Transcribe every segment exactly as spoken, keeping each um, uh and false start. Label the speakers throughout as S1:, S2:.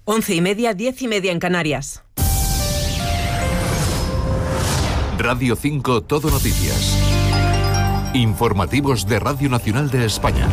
S1: Once y media, diez y media en Canarias.
S2: Radio cinco Todo Noticias. Informativos de Radio Nacional de España.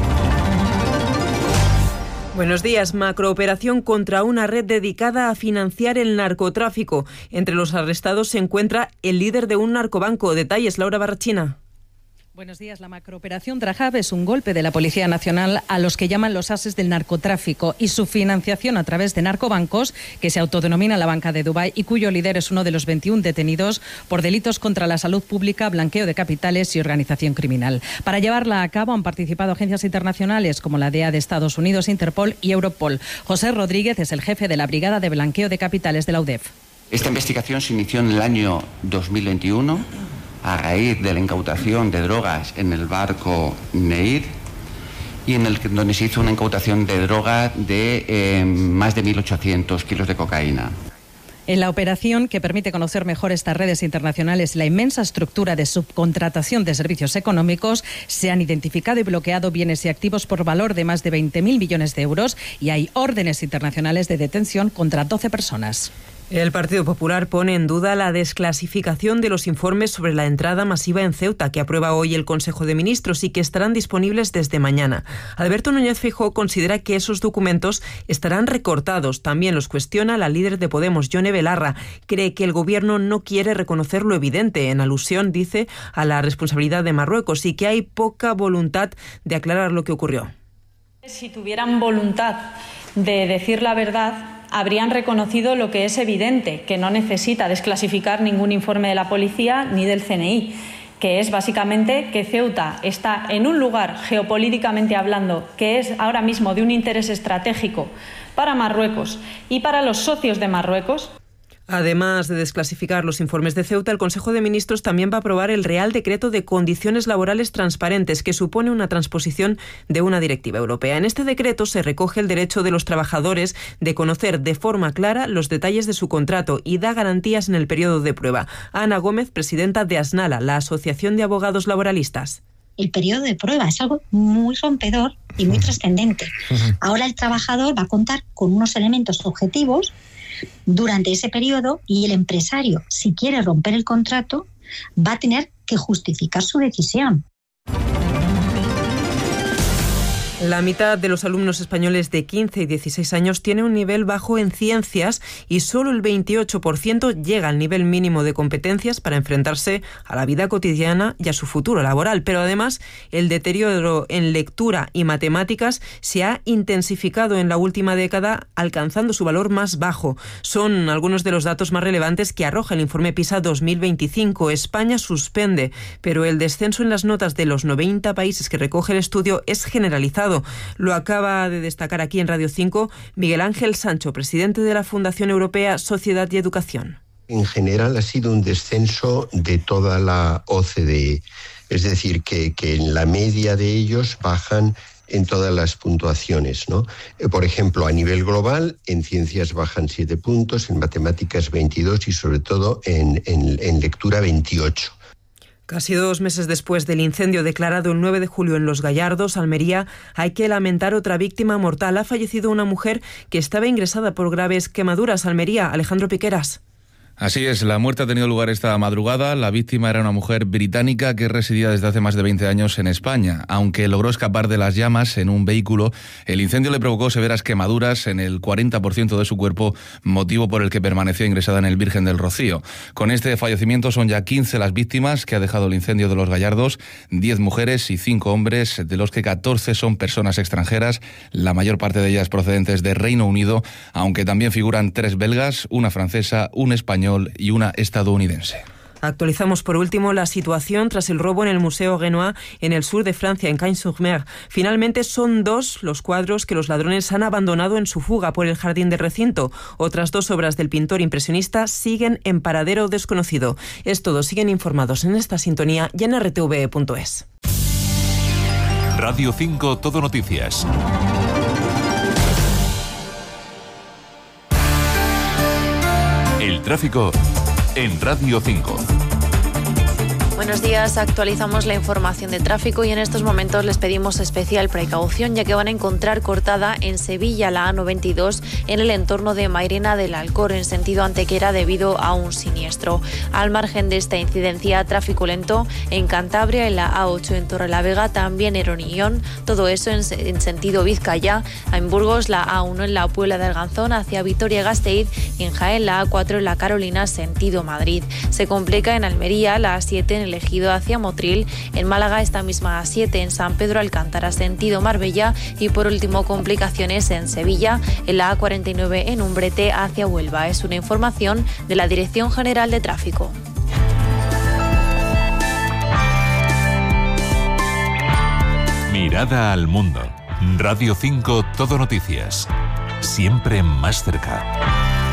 S1: Buenos días. Macrooperación contra una red dedicada a financiar el narcotráfico. Entre los arrestados se encuentra el líder de un narcobanco. Detalles, Laura Barrachina.
S3: Buenos días. La macrooperación Drahab es un golpe de la Policía Nacional a los que llaman los ases del narcotráfico y su financiación a través de narcobancos, que se autodenomina la Banca de Dubái y cuyo líder es uno de los veintiún detenidos por delitos contra la salud pública, blanqueo de capitales y organización criminal. Para llevarla a cabo han participado agencias internacionales como la D E A de Estados Unidos, Interpol y Europol. José Rodríguez es el jefe de la Brigada de Blanqueo de Capitales de la U D E F.
S4: Esta investigación se inició en el año dos mil veintiuno. A raíz de la incautación de drogas en el barco Neir y en el donde se hizo una incautación de droga de eh, más de mil ochocientos kilos de cocaína.
S3: En la operación, que permite conocer mejor estas redes internacionales y la inmensa estructura de subcontratación de servicios económicos, se han identificado y bloqueado bienes y activos por valor de más de veinte mil millones de euros y hay órdenes internacionales de detención contra doce personas.
S1: El Partido Popular pone en duda la desclasificación de los informes sobre la entrada masiva en Ceuta, que aprueba hoy el Consejo de Ministros y que estarán disponibles desde mañana. Alberto Núñez Feijóo considera que esos documentos estarán recortados. También los cuestiona la líder de Podemos, Yone Belarra. Cree que el Gobierno no quiere reconocer lo evidente, en alusión, dice, a la responsabilidad de Marruecos y que hay poca voluntad de aclarar lo que ocurrió.
S5: Si tuvieran voluntad de decir la verdad, habrían reconocido lo que es evidente, que no necesita desclasificar ningún informe de la policía ni del C N I, que es básicamente que Ceuta está en un lugar, geopolíticamente hablando, que es ahora mismo de un interés estratégico para Marruecos y para los socios de Marruecos.
S1: Además de desclasificar los informes de Ceuta, el Consejo de Ministros también va a aprobar el Real Decreto de Condiciones Laborales Transparentes, que supone una transposición de una directiva europea. En este decreto se recoge el derecho de los trabajadores de conocer de forma clara los detalles de su contrato y da garantías en el periodo de prueba. Ana Gómez, presidenta de ASNALA, la Asociación de Abogados Laboralistas.
S6: El periodo de prueba es algo muy rompedor y muy trascendente. Ahora el trabajador va a contar con unos elementos objetivos durante ese periodo y el empresario, si quiere romper el contrato, va a tener que justificar su decisión.
S1: La mitad de los alumnos españoles de quince y dieciséis años tiene un nivel bajo en ciencias y solo el veintiocho por ciento llega al nivel mínimo de competencias para enfrentarse a la vida cotidiana y a su futuro laboral. Pero además, el deterioro en lectura y matemáticas se ha intensificado en la última década, alcanzando su valor más bajo. Son algunos de los datos más relevantes que arroja el informe PISA dos mil veinticinco. España suspende, pero el descenso en las notas de los noventa países que recoge el estudio es generalizado. Lo acaba de destacar aquí en Radio cinco Miguel Ángel Sancho, presidente de la Fundación Europea Sociedad y Educación.
S7: En general ha sido un descenso de toda la O C D E, es decir, que, que en la media de ellos bajan en todas las puntuaciones, ¿no? Por ejemplo, a nivel global, en ciencias bajan siete puntos, en matemáticas veintidós y sobre todo en, en, en lectura veintiocho.
S1: Casi dos meses después del incendio declarado el nueve de julio en Los Gallardos, Almería, hay que lamentar otra víctima mortal. Ha fallecido una mujer que estaba ingresada por graves quemaduras. Almería, Alejandro Piqueras.
S8: Así es, la muerte ha tenido lugar esta madrugada. La víctima era una mujer británica que residía desde hace más de veinte años en España. Aunque logró escapar de las llamas en un vehículo, el incendio le provocó severas quemaduras en el cuarenta por ciento de su cuerpo, motivo por el que permaneció ingresada en el Virgen del Rocío. Con este fallecimiento son ya quince las víctimas que ha dejado el incendio de Los Gallardos, diez mujeres y cinco hombres, de los que catorce son personas extranjeras, la mayor parte de ellas procedentes de Reino Unido, aunque también figuran tres belgas, una francesa, un español y una estadounidense.
S1: Actualizamos por último la situación tras el robo en el Museo Renoir en el sur de Francia, en Cagnes-sur-Mer. Finalmente son dos los cuadros que los ladrones han abandonado en su fuga por el jardín del recinto. Otras dos obras del pintor impresionista siguen en paradero desconocido. Es todo, siguen informados en esta sintonía y en r t v punto es.
S2: Radio cinco Todo Noticias. El tráfico en Radio cinco.
S9: Buenos días, actualizamos la información de tráfico y en estos momentos les pedimos especial precaución ya que van a encontrar cortada en Sevilla la A noventa y dos en el entorno de Mairena del Alcor en sentido Antequera debido a un siniestro. Al margen de esta incidencia, tráfico lento en Cantabria, en la A ocho en Torrelavega, también en Onión, todo eso en, en sentido Vizcaya, en Burgos la A uno en la Puebla de Arganzón hacia Vitoria-Gasteiz y en Jaén la A cuatro en la Carolina sentido Madrid. Se complica en Almería la A siete en el Ejido hacia Motril, en Málaga esta misma A siete en San Pedro Alcántara sentido Marbella y por último complicaciones en Sevilla en la A cuarenta y nueve en Umbrete hacia Huelva. Es una información de la Dirección General de Tráfico.
S2: Mirada al mundo. Radio cinco Todo Noticias. Siempre más cerca.